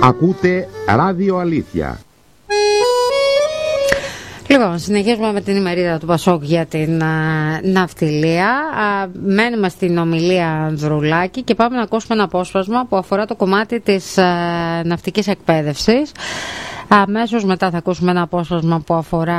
Ακούτε Ράδιο Αλήθεια. Λοιπόν, συνεχίζουμε με την ημερίδα του Πασόκ για την ναυτιλία. Μένουμε στην ομιλία Ανδρουλάκη και πάμε να ακούσουμε ένα απόσπασμα που αφορά το κομμάτι της ναυτικής εκπαίδευσης. Αμέσως μετά θα ακούσουμε ένα απόσπασμα που αφορά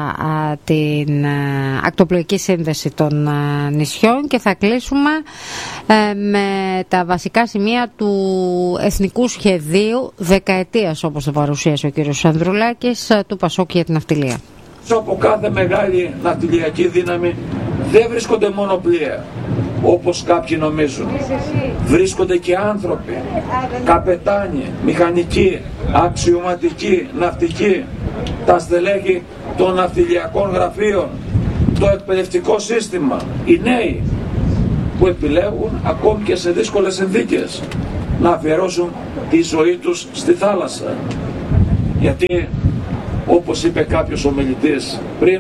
την ακτοπλοϊκή σύνδεση των νησιών και θα κλείσουμε με τα βασικά σημεία του Εθνικού Σχεδίου Δεκαετίας, όπως το παρουσίασε ο κύριος Ανδρουλάκης, του Πασόκ για την ναυτιλία. Από κάθε μεγάλη ναυτιλιακή δύναμη δεν βρίσκονται μόνο πλοία, όπως κάποιοι νομίζουν. Βρίσκονται και άνθρωποι, καπετάνοι, μηχανικοί, αξιωματικοί, ναυτικοί, τα στελέχη των ναυτιλιακών γραφείων, το εκπαιδευτικό σύστημα, οι νέοι που επιλέγουν ακόμη και σε δύσκολες συνθήκες να αφιερώσουν τη ζωή τους στη θάλασσα. Γιατί, όπως είπε κάποιος ομιλητής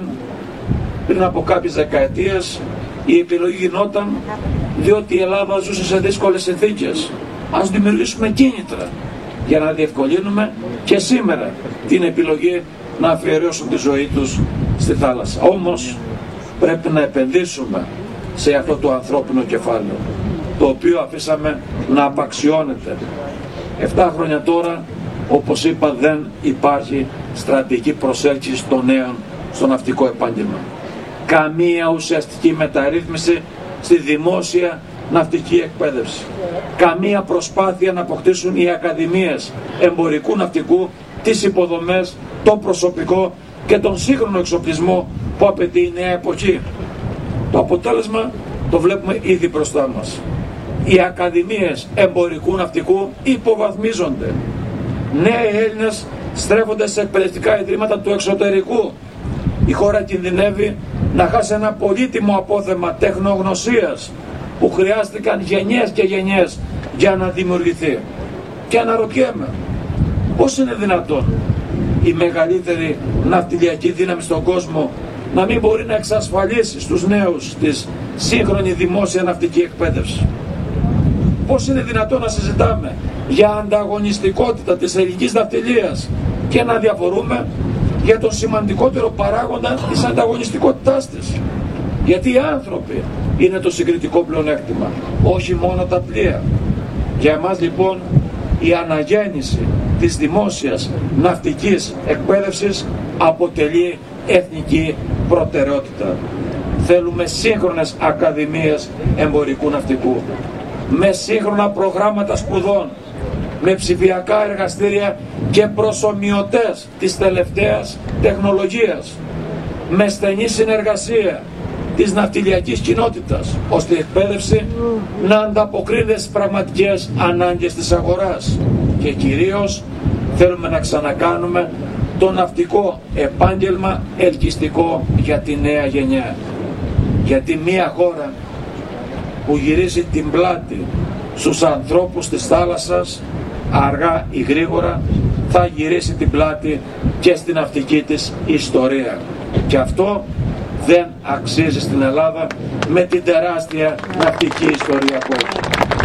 πριν από κάποιες δεκαετίες, η επιλογή γινόταν διότι η Ελλάδα ζούσε σε δύσκολες συνθήκες. Ας δημιουργήσουμε κίνητρα για να διευκολύνουμε και σήμερα την επιλογή να αφιερώσουν τη ζωή τους στη θάλασσα. Όμως πρέπει να επενδύσουμε σε αυτό το ανθρώπινο κεφάλαιο, το οποίο αφήσαμε να απαξιώνεται. 7 χρόνια τώρα, όπως είπα, δεν υπάρχει στρατηγική προσέλκυση των νέων στο ναυτικό επάγγελμα. Καμία ουσιαστική μεταρρύθμιση στη δημόσια ναυτική εκπαίδευση. Καμία προσπάθεια να αποκτήσουν οι ακαδημίες εμπορικού ναυτικού τις υποδομές, το προσωπικό και τον σύγχρονο εξοπλισμό που απαιτεί η νέα εποχή. Το αποτέλεσμα το βλέπουμε ήδη μπροστά μας. Οι ακαδημίες εμπορικού ναυτικού υποβαθμίζονται. Νέοι Έλληνες στρέφονται σε εκπαιδευτικά ιδρύματα του εξωτερικού. Η χώρα κινδυνεύει να χάσει ένα πολύτιμο απόθεμα τεχνογνωσίας που χρειάστηκαν γενιές και γενιές για να δημιουργηθεί. Και αναρωτιέμαι, πώς είναι δυνατόν η μεγαλύτερη ναυτιλιακή δύναμη στον κόσμο να μην μπορεί να εξασφαλίσει στους νέους της σύγχρονη δημόσια ναυτική εκπαίδευση? Πώς είναι δυνατόν να συζητάμε για ανταγωνιστικότητα της ελληνικής ναυτιλίας και να διαφορούμε για τον σημαντικότερο παράγοντα της ανταγωνιστικότητάς της? Γιατί οι άνθρωποι είναι το συγκριτικό πλεονέκτημα, όχι μόνο τα πλοία. Για εμάς λοιπόν η αναγέννηση της δημόσιας ναυτικής εκπαίδευσης αποτελεί εθνική προτεραιότητα. Θέλουμε σύγχρονες ακαδημίες εμπορικού ναυτικού, με σύγχρονα προγράμματα σπουδών, με ψηφιακά εργαστήρια και προσομοιωτές της τελευταίας τεχνολογίας, με στενή συνεργασία της ναυτιλιακής κοινότητας, ώστε η εκπαίδευση να ανταποκρίνεται στις πραγματικές ανάγκες της αγοράς. Και κυρίως θέλουμε να ξανακάνουμε το ναυτικό επάγγελμα ελκυστικό για τη νέα γενιά. Γιατί μια χώρα που γυρίζει την πλάτη στους ανθρώπους της θάλασσας, αργά ή γρήγορα θα γυρίσει την πλάτη και στην ναυτική της ιστορία. Και αυτό δεν αξίζει στην Ελλάδα με την τεράστια ναυτική ιστορία που έχει.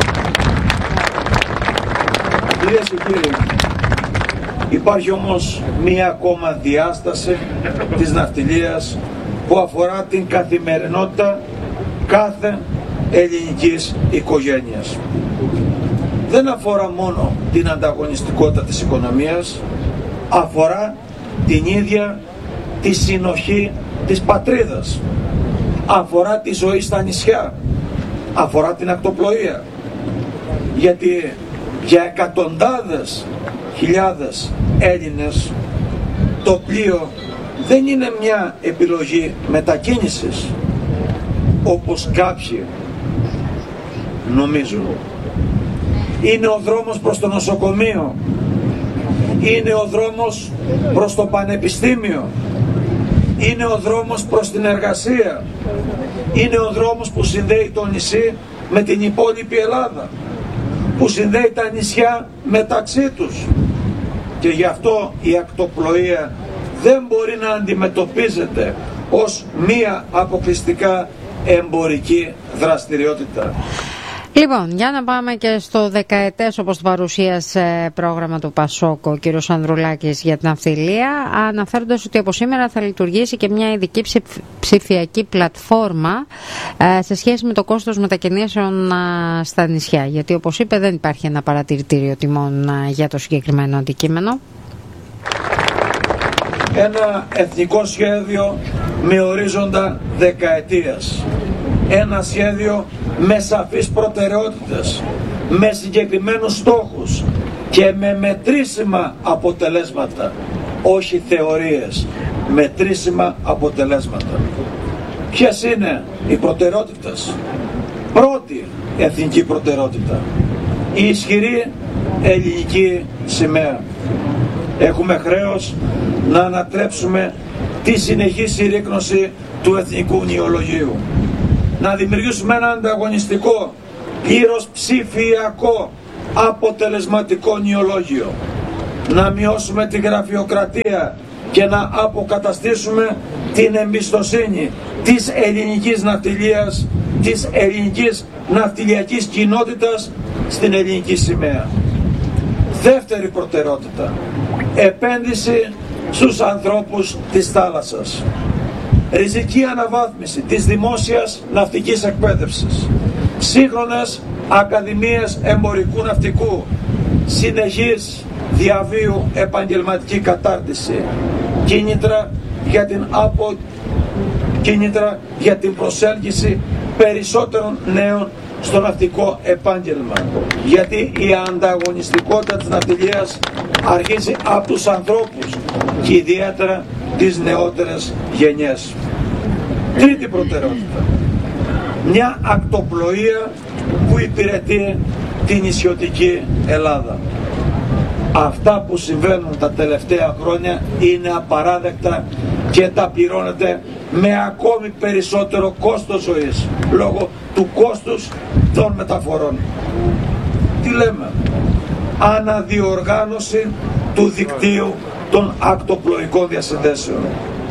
Κυρίες και κύριοι, υπάρχει όμως μία ακόμα διάσταση της ναυτιλίας που αφορά την καθημερινότητα κάθε ελληνικής οικογένειας. Δεν αφορά μόνο την ανταγωνιστικότητα της οικονομίας, αφορά την ίδια τη συνοχή της πατρίδας, αφορά τη ζωή στα νησιά, αφορά την ακτοπλοεία. Γιατί για εκατοντάδες χιλιάδες Έλληνες το πλοίο δεν είναι μια επιλογή μετακίνησης, όπως κάποιοι νομίζουν. Είναι ο δρόμος προς το νοσοκομείο, είναι ο δρόμος προς το πανεπιστήμιο, είναι ο δρόμος προς την εργασία, είναι ο δρόμος που συνδέει το νησί με την υπόλοιπη Ελλάδα, που συνδέει τα νησιά μεταξύ τους. Και γι' αυτό η ακτοπλοεία δεν μπορεί να αντιμετωπίζεται ως μία αποκλειστικά εμπορική δραστηριότητα. Λοιπόν, για να πάμε και στο δεκαετές, όπως το παρουσίασε πρόγραμμα του Πασόκ ο κύριος Ανδρουλάκης για την ναυτιλία, αναφέροντας ότι από σήμερα θα λειτουργήσει και μια ειδική ψηφιακή πλατφόρμα σε σχέση με το κόστος μετακινήσεων στα νησιά. Γιατί, όπως είπε, δεν υπάρχει ένα παρατηρητήριο τιμών για το συγκεκριμένο αντικείμενο. Ένα εθνικό σχέδιο με ορίζοντα δεκαετίας. Ένα σχέδιο με σαφείς προτεραιότητες, με συγκεκριμένους στόχους και με μετρήσιμα αποτελέσματα, όχι θεωρίες, μετρήσιμα αποτελέσματα. Ποιες είναι οι προτεραιότητες? Πρώτη εθνική προτεραιότητα, η ισχυρή ελληνική σημαία. Έχουμε χρέος να ανατρέψουμε τη συνεχή συρρίκνωση του εθνικού νηολογίου. Να δημιουργήσουμε ένα ανταγωνιστικό, πλήρως ψηφιακό, αποτελεσματικό νηολόγιο. Να μειώσουμε τη γραφειοκρατία και να αποκαταστήσουμε την εμπιστοσύνη της ελληνικής ναυτιλίας, της ελληνικής ναυτιλιακής κοινότητας στην ελληνική σημαία. Δεύτερη προτεραιότητα, επένδυση στους ανθρώπους της θάλασσας. Ριζική αναβάθμιση της δημόσιας ναυτικής εκπαίδευσης, σύγχρονες ακαδημίες εμπορικού ναυτικού, συνεχής διαβίου επαγγελματική κατάρτιση, κίνητρα για την προσέλκυση περισσότερων νέων στο ναυτικό επάγγελμα. Γιατί η ανταγωνιστικότητα της ναυτιλίας αρχίζει από τους ανθρώπους και ιδιαίτερα τις νεότερες γενιές. Τρίτη προτεραιότητα, μια ακτοπλοεία που υπηρετεί την νησιωτική Ελλάδα. Αυτά που συμβαίνουν τα τελευταία χρόνια είναι απαράδεκτα και τα πληρώνεται με ακόμη περισσότερο κόστος ζωής λόγω του κόστους των μεταφορών. Τι λέμε? Αναδιοργάνωση του δικτύου των ακτοπλοϊκών διασυνδέσεων.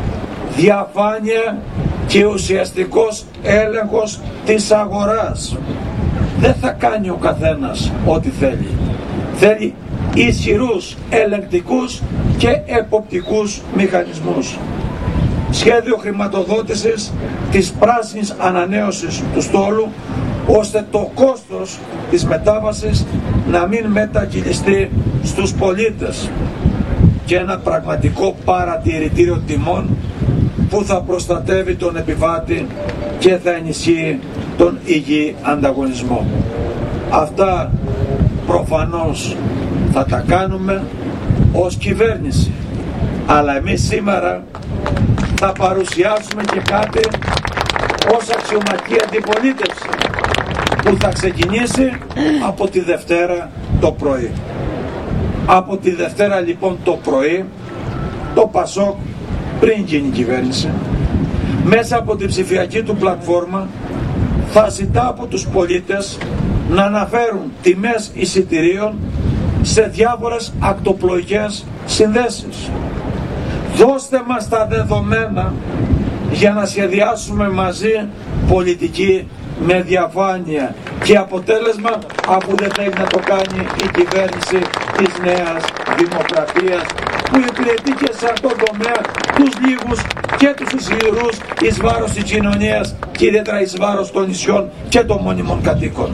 Διαφάνεια και ουσιαστικός έλεγχος της αγοράς. Δεν θα κάνει ο καθένας ό,τι θέλει. Θέλει ισχυρούς ελεγκτικούς και εποπτικούς μηχανισμούς. Σχέδιο χρηματοδότησης της πράσινης ανανέωσης του στόλου, ώστε το κόστος της μετάβασης να μην μετακυλιστεί στους πολίτες, και ένα πραγματικό παρατηρητήριο τιμών που θα προστατεύει τον επιβάτη και θα ενισχύει τον υγιή ανταγωνισμό. Αυτά προφανώς θα τα κάνουμε ως κυβέρνηση, αλλά εμείς σήμερα θα παρουσιάσουμε και κάτι ως αξιωματική αντιπολίτευση που θα ξεκινήσει από τη Δευτέρα το πρωί. Από τη Δευτέρα λοιπόν το πρωί το Πασόκ, πριν γίνει η κυβέρνηση, μέσα από την ψηφιακή του πλατφόρμα θα ζητά από τους πολίτες να αναφέρουν τιμές εισιτηρίων σε διάφορες ακτοπλοϊκές συνδέσεις. Δώστε μας τα δεδομένα για να σχεδιάσουμε μαζί πολιτική με διαφάνεια και αποτέλεσμα, αφού δεν θέλει να το κάνει η κυβέρνηση της Νέας Δημοκρατίας, που υπηρετεί και σε αυτόν τον τομέα τους λίγους και τους ισχυρούς εις βάρος της κοινωνίας και ιδιαίτερα εις βάρος των νησιών και των μόνιμων κατοίκων.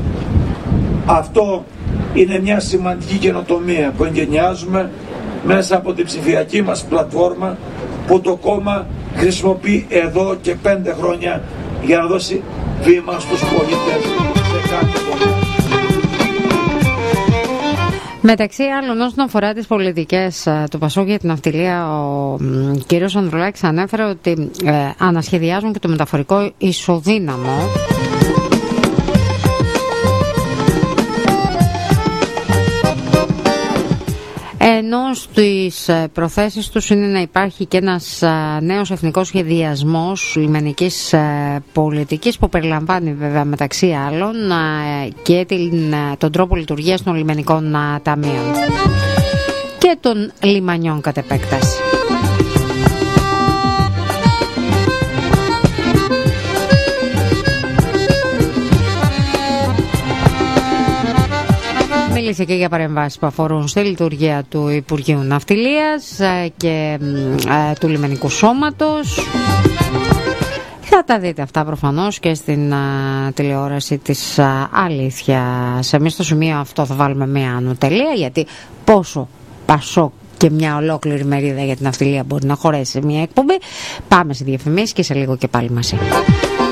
Αυτό είναι μια σημαντική καινοτομία που εγκαινιάζουμε μέσα από την ψηφιακή μας πλατφόρμα, που το κόμμα χρησιμοποιεί εδώ και 5 χρόνια για να δώσει βήμα στους πολίτες σε κάθε πόλη. Μεταξύ άλλων, όσον αφορά τις πολιτικές του Πασόκ για την ναυτιλία, ο κύριος Ανδρουλάκης ανέφερε ότι ανασχεδιάζουν και το μεταφορικό ισοδύναμο. Ενώ στις προθέσεις τους είναι να υπάρχει και ένας νέος εθνικός σχεδιασμός λιμενικής πολιτικής, που περιλαμβάνει βέβαια μεταξύ άλλων και τον τρόπο λειτουργίας των λιμενικών ταμείων και των λιμανιών κατ' επέκταση. Μίλησε και για παρεμβάσεις που αφορούν στη λειτουργία του Υπουργείου Ναυτιλίας και του Λιμενικού Σώματος. Θα τα δείτε αυτά προφανώς και στην τηλεόραση της Αλήθειας. Εμείς στο σημείο αυτό θα βάλουμε μια ανωτελεία, γιατί πόσο Πασόκ και μια ολόκληρη μερίδα για την ναυτιλία μπορεί να χωρέσει σε μια εκπομπή. Πάμε σε διαφημίσεις και σε λίγο και πάλι μαζί.